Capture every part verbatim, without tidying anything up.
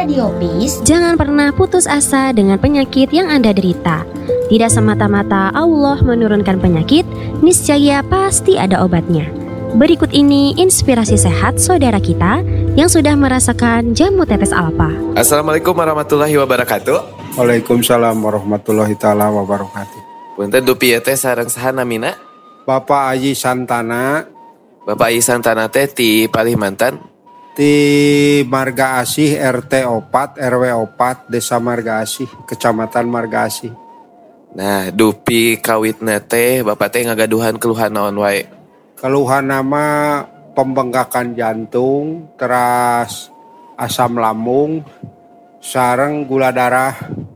Radio Peace, jangan pernah putus asa dengan penyakit yang Anda derita. Tidak semata-mata Allah menurunkan penyakit, niscaya pasti ada obatnya. Berikut ini inspirasi sehat saudara kita yang sudah merasakan jamu tetes alfa. Assalamualaikum warahmatullahi wabarakatuh. Waalaikumsalam warahmatullahi taala wabarakatuh. Punten dupi teh sareng saha namina? Bapak Aji Santana. Bapak Aji Santana teh ti Palimantan. Di Marga Asih R T opat R W opat Desa Marga Asih, Kecamatan Marga Asih. Nah, dupi kawitna teh Bapak teh ngagaduhan keluhan naon wae? Keluhan nama pembengkakan jantung, teras asam lambung, sareng gula darah.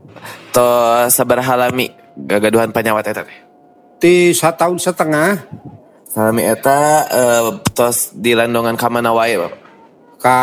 To sabaraha lami gagaduhan panyawat eta teh? Ti satahun setengah. Salami eta uh, tos dilandongan ka mana wae, Bapak? Ka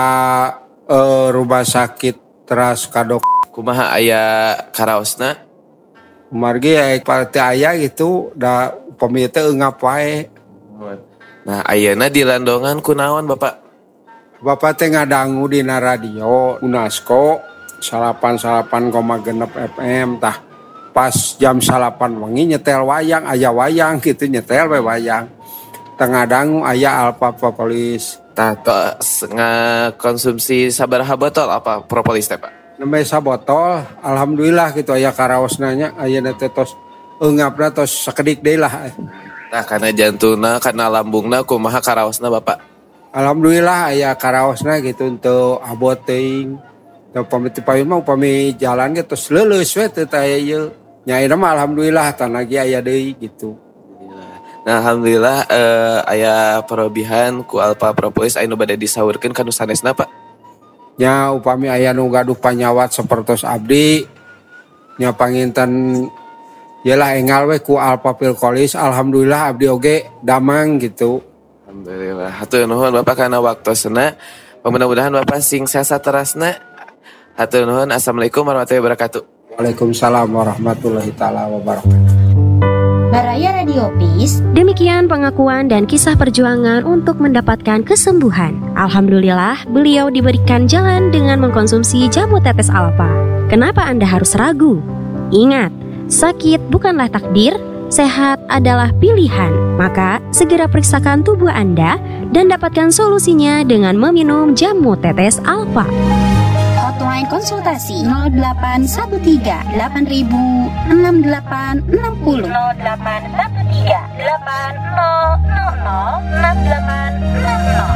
uh, rumah sakit teras kadok. Kumaha aya karaosna? Margi aya parti aya gitu, da upami teh eungap wae. Nah, ayeuna dilandongan kunaon, Bapak? Bapak teh ngadangu dina radio UNESCO salapan koma genep F M tah. Pas jam salapan wengi nyetel wayang, aya wayang gitu nyetel we wayang. Tengah dangu aya alfa propolis. Tah tos ngakonsumsi sabaraha botol apa propolis teh, Pak? Nembe sabotol, alhamdulillah gitu aya karaosna nya, ayeuna teh tos eungapna tos sakedik deui lah. Nah, karena jantungna, karena lambungna kumaha karaosna, Bapak? Alhamdulillah aya karaosna gitu untuk abot teuing. Teu pami teu payun mah upami jalan ge tos leuleus we teu aya ieu. Nya ayeuna mah alhamdulillah tan lagi aya deui gitu. Nah, alhamdulillah eh, aya parobihan ku Alpha Propolis anu bade disaurkeun ka nu sanesna, Pak. Nya upami aya nu gaduh panyawat sapertos abdi, nya panginten yalah engal we ku Alpha Pilkolis, alhamdulillah abdi oge damang gitu. Alhamdulillah. Hatur nuhun Bapak kana waktosna. Mudah-mudahan Bapak sing sehat terasna. Hatur nuhun. Assalamualaikum warahmatullahi wabarakatuh. Waalaikumsalam warahmatullahi taala wabarakatuh. Baraya Radio Peace. Demikian pengakuan dan kisah perjuangan untuk mendapatkan kesembuhan. Alhamdulillah, beliau diberikan jalan dengan mengkonsumsi jamu tetes alfa. Kenapa Anda harus ragu? Ingat, sakit bukanlah takdir, sehat adalah pilihan. Maka, segera periksakan tubuh Anda dan dapatkan solusinya dengan meminum jamu tetes alfa. Hotline konsultasi nol delapan satu tiga delapan ribu enam delapan enam nol nol delapan satu tiga delapan nol nol nol enam delapan enam nol.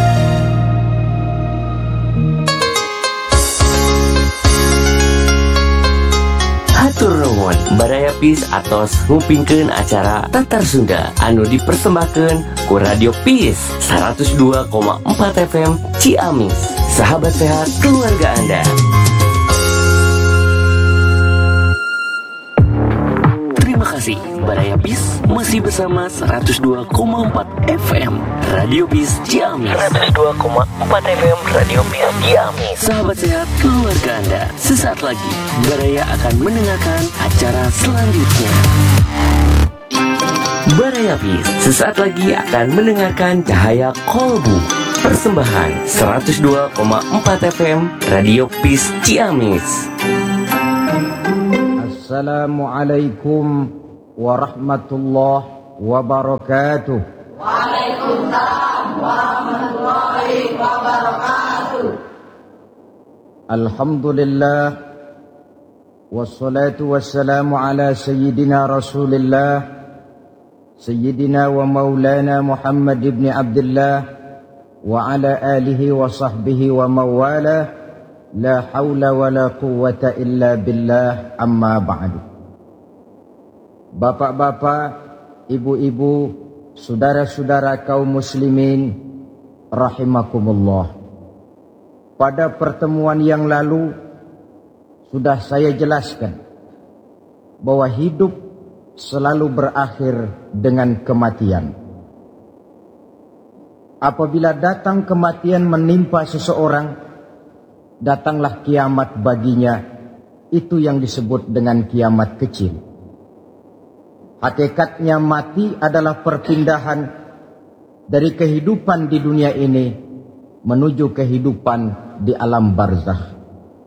Hatur nuhun Baraya Peace atos ngupingkeun acara Tatar Sunda anu dipersembahkeun ku Radio Peace seratus dua koma empat F M Ciamis. Sahabat sehat keluarga Anda. Terima kasih Baraya Peace masih bersama seratus dua koma empat F M Radio Peace Ciamis. seratus dua koma empat F M Radio Peace Ciamis. Sahabat sehat keluarga Anda, sesaat lagi Baraya akan mendengarkan acara selanjutnya. Baraya Peace sesaat lagi akan mendengarkan Cahaya Kolbu. Persembahan seratus dua koma empat F M Radio Peace Ciamis. Assalamualaikum warahmatullahi wabarakatuh. Waalaikumsalam warahmatullahi wabarakatuh. Alhamdulillah wassalatu wassalamu ala sayyidina Rasulillah sayyidina wa maulana Muhammad ibn Abdullah wa ala alihi wa sahbihi wa mawala la hawla wa la quwwata illa billah amma ba'du. Bapak-bapak, ibu-ibu, saudara-saudara kaum muslimin rahimakumullah. Pada pertemuan yang lalu sudah saya jelaskan bahwa hidup selalu berakhir dengan kematian. Apabila datang kematian menimpa seseorang, datanglah kiamat baginya. Itu yang disebut dengan kiamat kecil. Hakikatnya mati adalah perpindahan dari kehidupan di dunia ini menuju kehidupan di alam barzakh.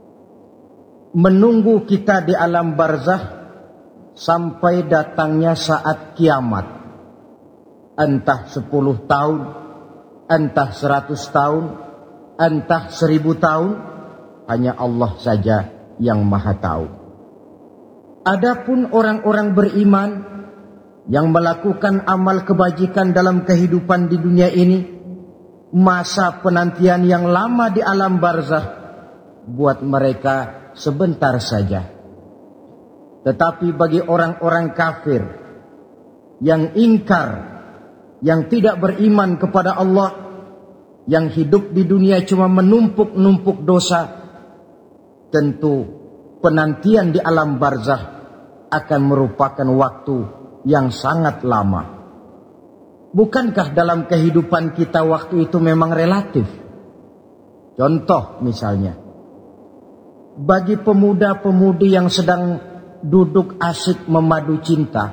menunggu kita di alam barzah sampai datangnya saat kiamat. Entah sepuluh tahun, entah seratus tahun, entah seribu tahun, hanya Allah saja yang maha tahu. Adapun orang-orang beriman yang melakukan amal kebajikan dalam kehidupan di dunia ini, masa penantian yang lama di alam barzah buat mereka sebentar saja. Tetapi bagi orang-orang kafir yang ingkar, yang tidak beriman kepada Allah, yang hidup di dunia cuma menumpuk-numpuk dosa, tentu penantian di alam barzah akan merupakan waktu yang sangat lama. Bukankah dalam kehidupan kita waktu itu memang relatif? Contoh misalnya, bagi pemuda-pemudi yang sedang duduk asik memadu cinta,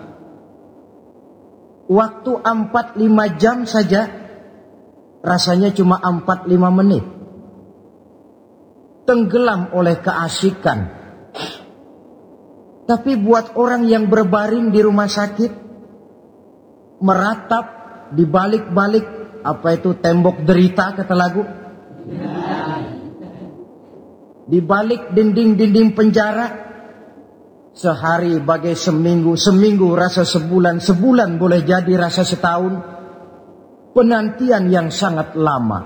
waktu empat lima jam saja rasanya cuma empat lima menit. Tenggelam oleh keasikan. Tapi buat orang yang berbaring di rumah sakit, meratap di balik-balik apa itu tembok derita kata lagu, di balik dinding-dinding penjara, sehari bagai seminggu, seminggu rasa sebulan, sebulan boleh jadi rasa setahun. Penantian yang sangat lama.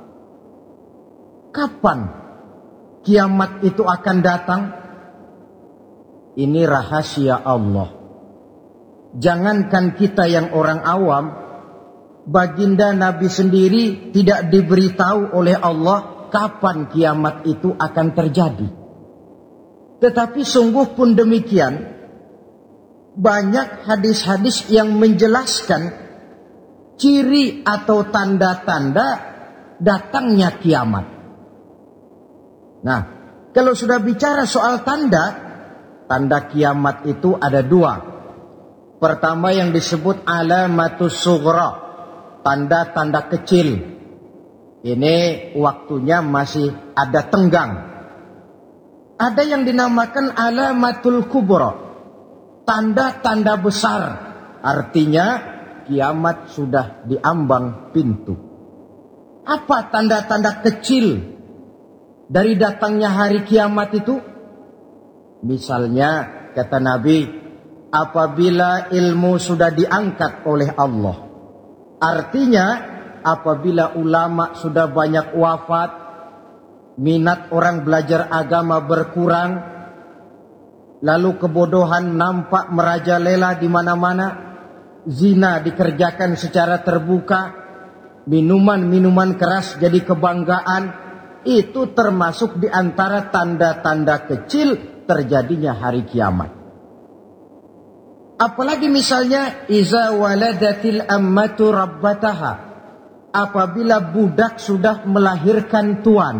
Kapan kiamat itu akan datang? Ini rahasia Allah. Jangankan kita yang orang awam, baginda Nabi sendiri tidak diberitahu oleh Allah kapan kiamat itu akan terjadi. Tetapi sungguh pun demikian, banyak hadis-hadis yang menjelaskan ciri atau tanda-tanda datangnya kiamat. Nah, kalau sudah bicara soal tanda, tanda kiamat itu ada dua. Pertama yang disebut alamatus sughra, tanda-tanda kecil. Ini waktunya masih ada tenggang. Ada yang dinamakan alamatul kubra, tanda-tanda besar. Artinya kiamat sudah diambang pintu. Apa tanda-tanda kecil dari datangnya hari kiamat itu? Misalnya kata Nabi, apabila ilmu sudah diangkat oleh Allah. Artinya apabila ulama sudah banyak wafat, minat orang belajar agama berkurang, lalu kebodohan nampak merajalela di mana-mana, zina dikerjakan secara terbuka, minuman-minuman keras jadi kebanggaan, itu termasuk di antara tanda-tanda kecil terjadinya hari kiamat. Apalagi misalnya iza waladatil ammatu rabbataha, apabila budak sudah melahirkan tuan.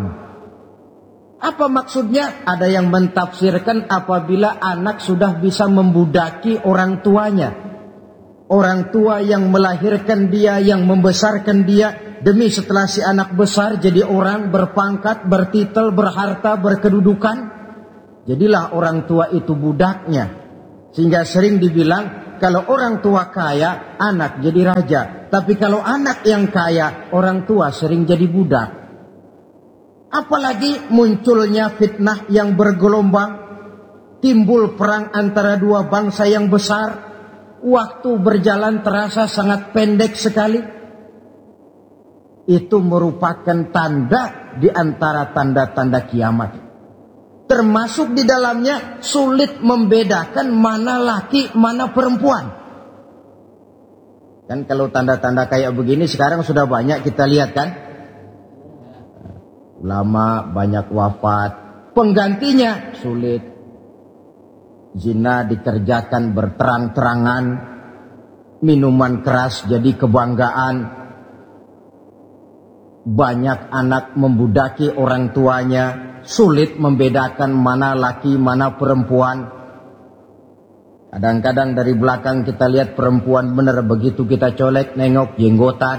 Apa maksudnya? Ada yang mentafsirkan apabila anak sudah bisa membudaki orang tuanya. Orang tua yang melahirkan dia, yang membesarkan dia, demi setelah si anak besar jadi orang berpangkat, bertitel, berharta, berkedudukan, jadilah orang tua itu budaknya. Sehingga sering dibilang kalau orang tua kaya, anak jadi raja. Tapi kalau anak yang kaya, orang tua sering jadi budak. Apalagi munculnya fitnah yang bergelombang, timbul perang antara dua bangsa yang besar, waktu berjalan terasa sangat pendek sekali. Itu merupakan tanda di antara tanda-tanda kiamat. Termasuk di dalamnya sulit membedakan mana laki, mana perempuan. Kan kalau tanda-tanda kayak begini sekarang sudah banyak kita lihat kan. Ulama banyak wafat, penggantinya sulit. Zina dikerjakan berterang-terangan, minuman keras jadi kebanggaan. Banyak anak membudaki orang tuanya, sulit membedakan mana laki, mana perempuan. Kadang-kadang dari belakang kita lihat perempuan benar, begitu kita colek nengok jenggotan.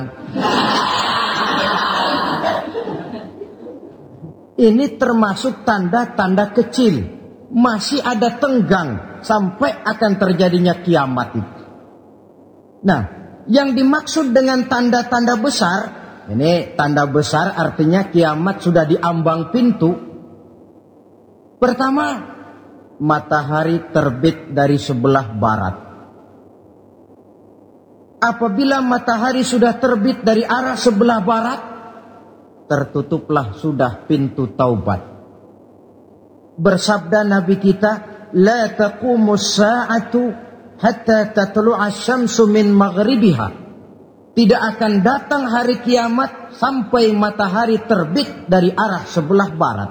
Ini termasuk tanda-tanda kecil. masih ada tenggang sampai akan terjadinya kiamat itu. Nah, yang dimaksud dengan tanda-tanda besar, ini tanda besar artinya kiamat sudah di ambang pintu. Pertama, matahari terbit dari sebelah barat. Apabila matahari sudah terbit dari arah sebelah barat, tertutuplah sudah pintu taubat. Bersabda Nabi kita, la taqumus sa'atu hatta tatlu'a syamsu min maghribiha. Tidak akan datang hari kiamat sampai matahari terbit dari arah sebelah barat.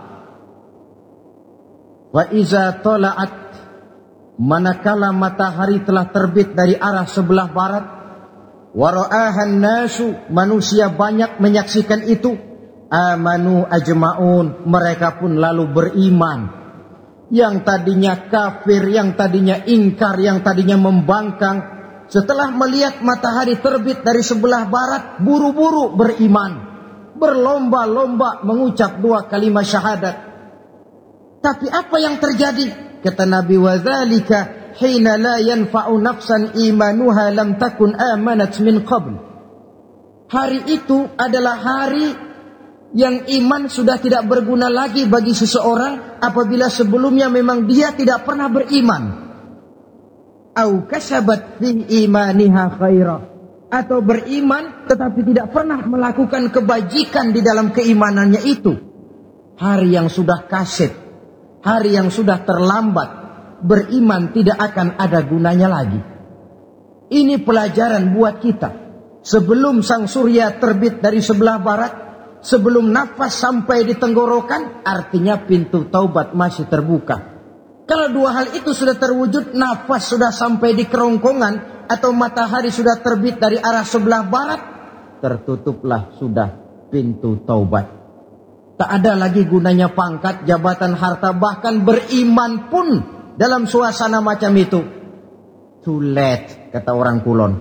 Wa iza tala'at, manakala matahari telah terbit dari arah sebelah barat, wa ra'ahan nasu, manusia banyak menyaksikan itu, amanu ajma'un, mereka pun lalu beriman. Yang tadinya kafir, yang tadinya ingkar, yang tadinya membangkang, setelah melihat matahari terbit dari sebelah barat, buru-buru beriman, berlomba-lomba mengucap dua kalimat syahadat. Tapi apa yang terjadi? Kata Nabi, wadzalika hina la yanfa'u nafsan imanuha lam takun amanat min qabl. Hari itu adalah hari yang iman sudah tidak berguna lagi bagi seseorang apabila sebelumnya memang dia tidak pernah beriman. Au kasabat fi imaniha khaira, atau beriman tetapi tidak pernah melakukan kebajikan di dalam keimanannya itu. Hari yang sudah kaset, hari yang sudah terlambat, beriman tidak akan ada gunanya lagi. Ini pelajaran buat kita. Sebelum sang surya terbit dari sebelah barat, sebelum nafas sampai di tenggorokan, artinya pintu taubat masih terbuka. Kalau dua hal itu sudah terwujud, nafas sudah sampai di kerongkongan, atau matahari sudah terbit dari arah sebelah barat, tertutuplah sudah pintu taubat. Tak ada lagi gunanya pangkat, jabatan, harta, bahkan beriman pun dalam suasana macam itu. Too late, kata orang Kulon.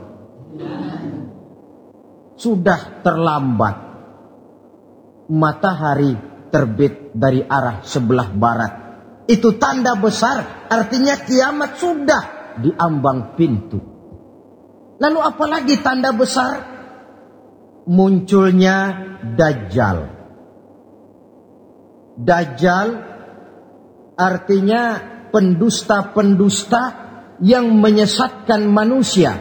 Sudah terlambat. Matahari terbit dari arah sebelah barat. Itu tanda besar, artinya kiamat sudah di ambang pintu. Lalu apalagi tanda besar? Munculnya Dajjal. Dajjal artinya pendusta-pendusta yang menyesatkan manusia.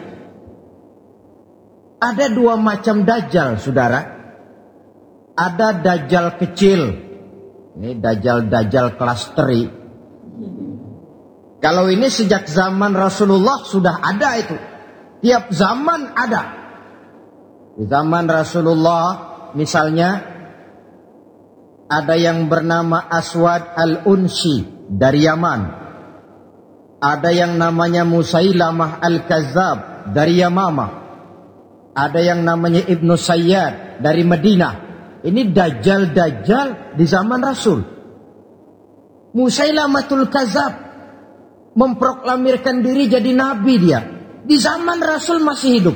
Ada dua macam Dajjal, saudara. Ada Dajjal kecil. Ini Dajjal-Dajjal kelas teri. Kalau ini sejak zaman Rasulullah sudah ada itu. Tiap zaman ada. Di zaman Rasulullah misalnya ada yang bernama Aswad al-Unsi dari Yaman. Ada yang namanya Musailamah al-Kazzab dari Yamamah. Ada yang namanya Ibnu Sayyad dari Madinah. Ini Dajjal-Dajjal di zaman Rasul. Musailamatul Kazzab memproklamirkan diri jadi nabi dia. Di zaman Rasul masih hidup.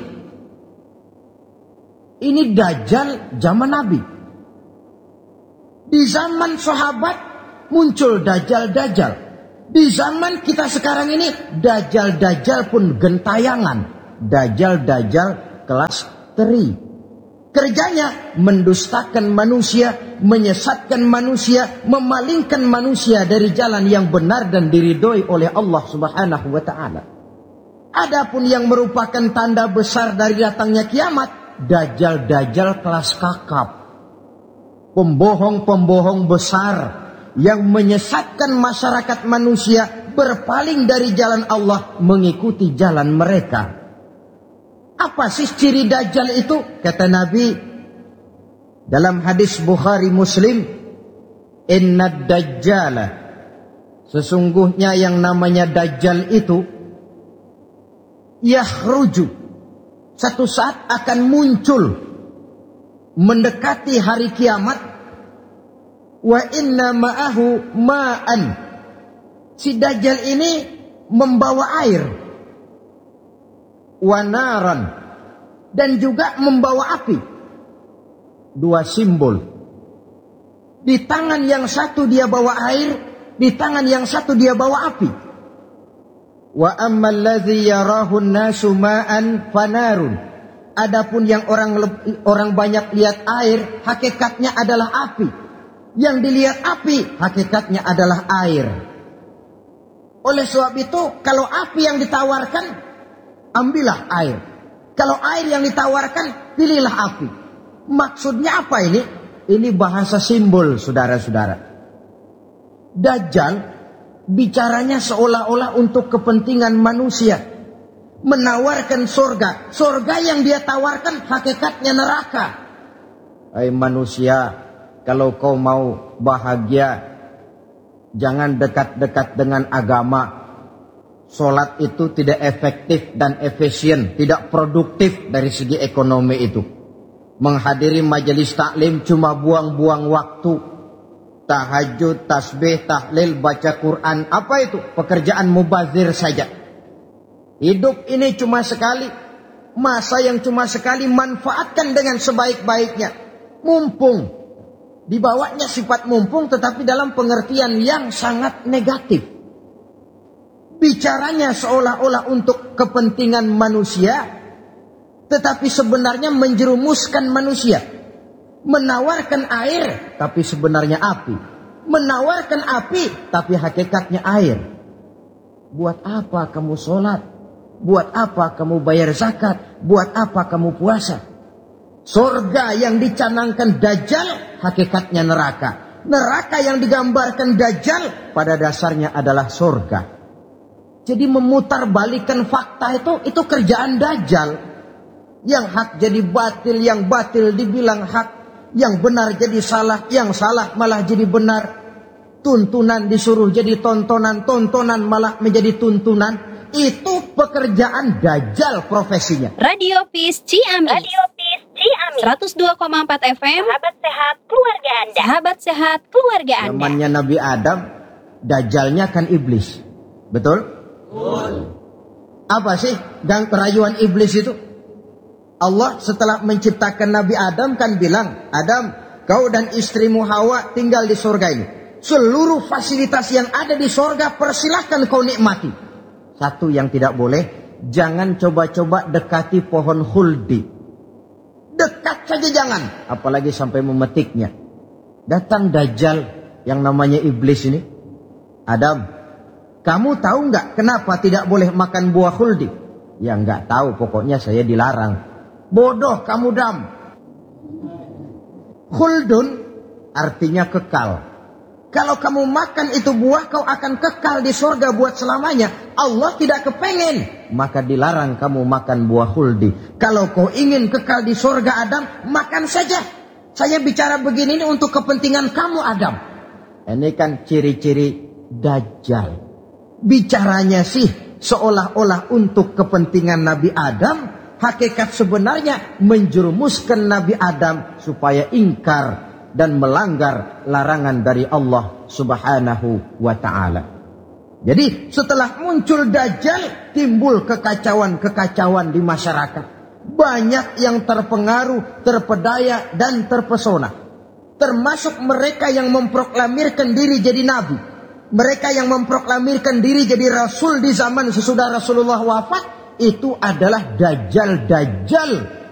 Ini Dajjal zaman Nabi. Di zaman sahabat muncul Dajjal-Dajjal. Di zaman kita sekarang ini Dajjal-Dajjal pun gentayangan. Dajjal-Dajjal kelas teri. Kerjanya mendustakan manusia, menyesatkan manusia, memalingkan manusia dari jalan yang benar dan diridhoi oleh Allah Subhanahu wa taala. Adapun yang merupakan tanda besar dari datangnya kiamat, Dajjal-Dajjal kelas kakap. Pembohong-pembohong besar yang menyesatkan masyarakat manusia berpaling dari jalan Allah mengikuti jalan mereka. Apa sih ciri Dajjal itu? Kata Nabi dalam hadis Bukhari Muslim, Inna Dajjala, sesungguhnya yang namanya Dajjal itu yakhruju, satu saat akan muncul mendekati hari kiamat. Wa inna ma'ahu ma'an, si Dajjal ini membawa air. Wanaran, dan juga membawa api. Dua simbol. Di tangan yang satu dia bawa air, di tangan yang satu dia bawa api. Wa ammal ladzi yarahu an-nasu ma'an fanarun. Adapun yang orang orang banyak lihat air, hakikatnya adalah api. Yang dilihat api, hakikatnya adalah air. Oleh sebab itu, kalau api yang ditawarkan, ambillah air. Kalau air yang ditawarkan, pilihlah api. Maksudnya apa ini? Ini bahasa simbol, saudara-saudara. Dajjal bicaranya seolah-olah untuk kepentingan manusia. Menawarkan surga. Surga yang dia tawarkan hakikatnya neraka. Hai manusia, kalau kau mau bahagia, jangan dekat-dekat dengan agama. Solat itu tidak efektif dan efisien, tidak produktif dari segi ekonomi itu. Menghadiri majelis taklim cuma buang-buang waktu. Tahajud, tasbih, tahlil, baca Quran, apa itu? Pekerjaan mubazir saja. Hidup ini cuma sekali. Masa yang cuma sekali, manfaatkan dengan sebaik-baiknya. Mumpung. Dibawanya sifat mumpung, tetapi dalam pengertian yang sangat negatif. Bicaranya seolah-olah untuk kepentingan manusia, tetapi sebenarnya menjerumuskan manusia. Menawarkan air, tapi sebenarnya api. Menawarkan api, tapi hakikatnya air. Buat apa kamu sholat? Buat apa kamu bayar zakat? Buat apa kamu puasa? Surga yang dicanangkan Dajjal, hakikatnya neraka. Neraka yang digambarkan Dajjal, pada dasarnya adalah surga. Jadi memutarbalikkan fakta itu, itu kerjaan Dajjal. Yang hak jadi batil, yang batil dibilang hak, yang benar jadi salah, yang salah malah jadi benar. Tuntunan disuruh jadi tontonan, tontonan malah menjadi tuntunan. Itu pekerjaan Dajjal profesinya. Radio Peace Ciamis. Radio Peace Ciamis. seratus dua koma empat F M. Sahabat sehat keluarga Anda. Sahabat sehat keluarga Anda. Zamannya Nabi Adam, Dajjalnya kan iblis. Betul? Betul. Apa sih gang kerayuan iblis itu? Allah setelah menciptakan Nabi Adam kan bilang, Adam, kau dan istrimu Hawa tinggal di surga ini. Seluruh fasilitas yang ada di surga persilahkan kau nikmati. Satu yang tidak boleh, jangan coba-coba dekati pohon khuldi. Dekat saja jangan, apalagi sampai memetiknya. Datang Dajjal yang namanya iblis ini. Adam, kamu tahu nggak kenapa tidak boleh makan buah khuldi? Ya nggak tahu, pokoknya saya dilarang. Bodoh kamu Dam. Khuldun artinya kekal. Kalau kamu makan itu buah, kau akan kekal di surga buat selamanya. Allah tidak kepengen, maka dilarang kamu makan buah khuldi. Kalau kau ingin kekal di surga Adam, makan saja. Saya bicara begini ini untuk kepentingan kamu Adam. Ini kan ciri-ciri Dajjal. Bicaranya sih seolah-olah untuk kepentingan Nabi Adam. Hakikat sebenarnya menjerumuskan Nabi Adam supaya ingkar dan melanggar larangan dari Allah Subhanahu wa ta'ala. Jadi setelah muncul Dajjal, timbul kekacauan-kekacauan di masyarakat. Banyak yang terpengaruh, terpedaya dan terpesona. Termasuk mereka yang memproklamirkan diri jadi nabi. Mereka yang memproklamirkan diri jadi rasul di zaman sesudah Rasulullah wafat. Itu adalah Dajjal-Dajjal